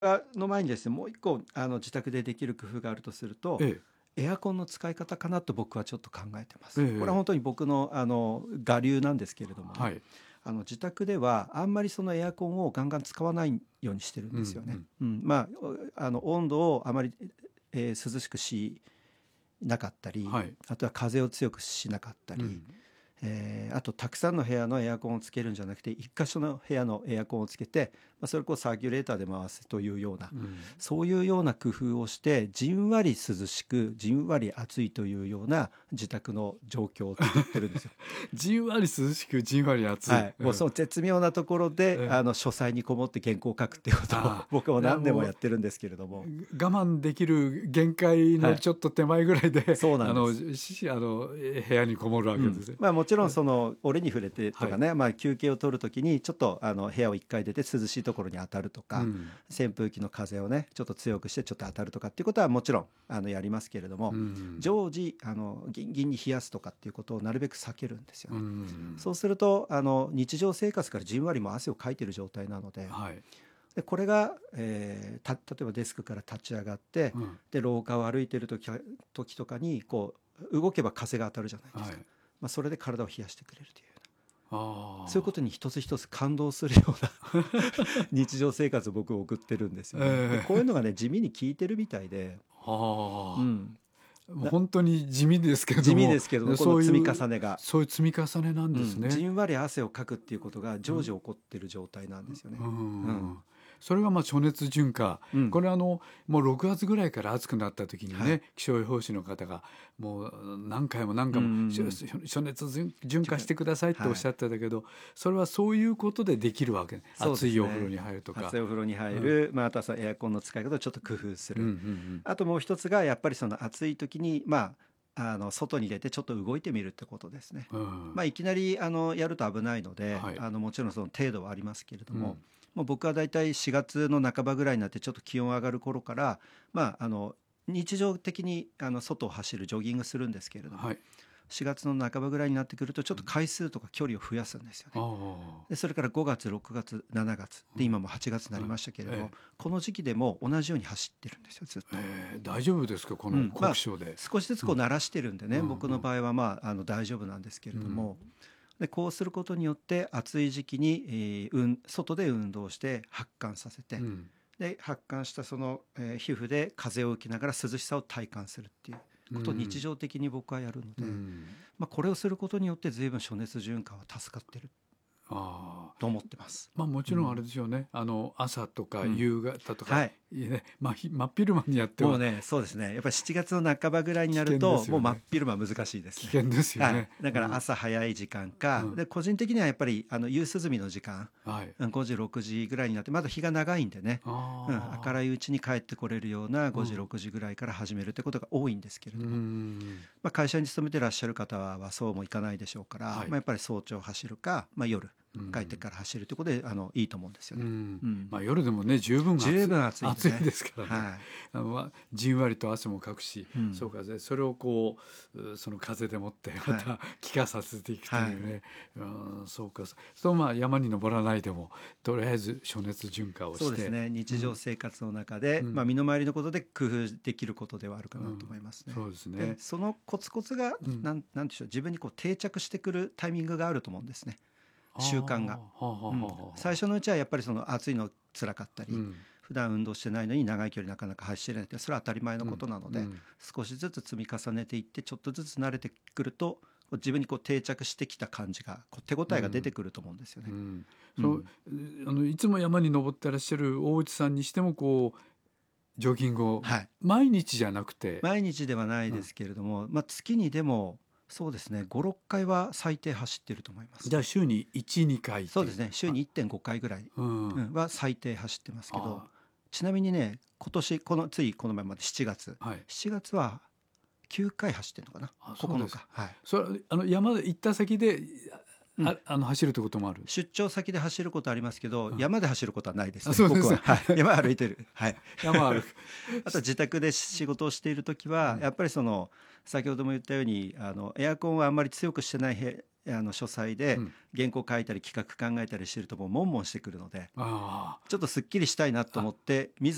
の前にですね、もう一個自宅でできる工夫があるとすると、 えエアコンの使い方かなと僕はちょっと考えてまえ、えす。これはえ、 本当に僕の我流なんですけれどもね、 はい。 自宅ではあんまりそのエアコンをガンガン使わないようにしてるんうんうですよね。 ん。 まあ温度をあまり、涼しくしなかったり、 はい。 あとは風を強くしなかったり、 うん。 あとたくさんの部屋のエアコンをつけるんじゃなくて一箇所の部屋のエアコンをつけて、それこそサーキュレーターで回すというような、 うん。 そういうような工夫をしてじんわり涼しくじんわり暑いというような自宅の状況を作ってるんですよ。 じんわり涼しくじんわり暑い。 はい、もうその絶妙なところでえ書斎にこもって原稿を書くっていうことをああ、 僕もいや何年ももうやってるんですけれども。 我慢できる限界はい、 のちょっと手前ぐらいでそうなんです。 部屋にこもるわけですね。 もちろんその折に触れてとはい。 かね、休憩を取るときにちょっと部屋を1回出て涼しいところに当たるとか、 うん。 扇風機の風をねちょっと強くしてちょっと当たるとかっていうことはもちろんやりますけれどうも、 ん。 常時ギンギンに冷やすとかっていうことをなるべく避けるんですようね。 ん。 そうすると日常生活からじんわりも汗をかいてる状態なので、 はい。 これが、例えばデスクから立ち上がってうん。 で廊下を歩いてる時とかにこう動けば風が当たるじゃないですか。 はい。 それで体を冷やしてくれるというような、そういうことあに一つ一つ感動するような日常生活を僕送ってるんですあ。 よね。でこういうのがええ。 ね地味に効いてるみたいで、うあん、 あ。もうな本当に地味ですけれど地味でも、 すけどもこの積みそういう重ねが、 そういう積み重ねなんですね。 じんわり汗をかくっていうことがうん。 常時起こってる状態なんですよね。 ううん、 ん。それが暑熱順化。 うん、 これもう6月ぐらいから暑くなった時にはい、 ね、気象予報士の方がもう何回も何うんう回もん暑熱順化してくださいっておっはい、 しゃってたけど、それはそういうことでできるわけ。 そうで熱すね。 いお風呂に入るとか。 熱いお風呂にうん。 入る、あとはそのエアコンの使い方をちょっと工夫すうんうる。 んあともう一つがやっぱりその暑い時に外に出てちょっと動いてみるってことですね。 うん。うん。 いきなりやると危ないのではい。 もちろんその程度はありますけれども、 うん。 もう僕はだいたい4月の半ばぐらいになってちょっと気温上がる頃から日常的に外を走るジョギングするんですけれども、 はい。 4月の半ばぐらいになってくるとちょっと回数とか距離を増やすんですよね。 ああ。 でそれから5月6月7月で今も8月になりましたけれども、 えこの時期でも同じように走ってるんですよずっと。 大丈夫ですか、この酷暑で。 少しずつこう慣らしてるんでね、 うん僕の場合は大丈夫なんですけれうん。 ども、でこうすることによって暑い時期に、外で運動して発汗させて、 うん。 で発汗したその、皮膚で風を受けながら涼しさを体感するっていうことを日常的に僕はやるので、 うん。 これをすることによって随分暑熱順化は助かってるああ。 と思ってます。 もちろんあれですよね。朝とかうん、 夕方とか、 はい、 いいね、真っ昼間にやってはもうねそうですね、やっぱり7月の半ばぐらいに危険でなるともう真っすよね。 昼間難しいですね。 危険ですよはい、 ね。 だからうん。 朝早い時間うん。 かで、個人的にはやっぱり夕涼みの時間、 はい。 5時6時ぐらいになってまだ日が長いんでね、明るああ。 いうちに帰ってこれるような5時うん。 6時ぐらいから始めるってことが多いんですけれうども、 ん。 会社に勤めてらっしゃる方はそうもいかないでしょうから、 はい。 やっぱり早朝走るか、夜うん。 帰ってから走るということでいいと思うんですよね。 うん。 うん、 夜でもね、十分十分暑いんで暑いね。 ですからね。 はい、 じんわりと汗もかくし、 うん、 そうか、それをその風でもってまはい、 た気化させていくとはい、 いうね。うん、そうか。そう山に登らないでもとりあえず暑熱順化をして。 そうですね、日常うん。 生活の中で、 うん。 身の回りのことで工夫できることではあるかなとうん。 思いますね。 そうですでね。 そのコツコツがうん。 なんでしょう、自分にこう定着してくるタイミングがあると思うんですね、 ああ、 習慣が。 はあはあはあはあ。 最初のうちはやっぱりその暑いの辛かったり、 うん。 普段運動してないのに長い距離なかなか走れないって、それは当たり前のうん。 ことなので、 うん。 少しずつ積み重ねていってちょっとずつ慣れてくると自分にこう定着してきた感じが手応えが出てくると思うんですよね。 うん。そう、 うん、 いつも山に登ってらっしゃる大内さんにしてもジョギングをはい、 毎日じゃなくて、 毎日ではないうん、 ですけれども、月にでもそうですね5、6回は最低走ってると思います。 じゃあ週に1、2回っていう。 そうですね、週に1.5回ぐらい、 うん。 は最低走ってますけど、 あちなみにね今年ついこの前まではい。 7月は9回走ってるのかな、9 そうです。 日、はい、 それ山で行った先でうん、 走るってこともある。 出張先で走ることありますけどうん。 山で走ることはないですねそうですね。 僕は、はい、山歩いてる、はい、 山ある。 あと自宅で仕事をしている時はやっぱりその先ほども言ったようにエアコンはあんまり強くしてない書斎でうん。 原稿書いたり企画考えたりしてるともう悶々してくるので、 ああ。 ちょっとすっきりしたいなと思って自